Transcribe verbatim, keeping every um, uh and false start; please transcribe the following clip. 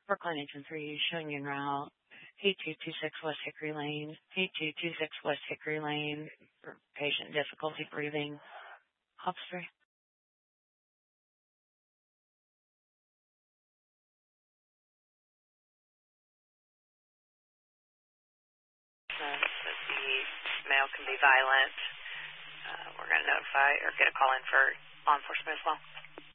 Brooklyn Engine three, showing en route. eight two two six West Hickory Lane. eight two two six West Hickory Lane. For patient difficulty breathing. Officer. Uh, so the male can be violent. Uh, we're going to notify or get a call in for law enforcement as well.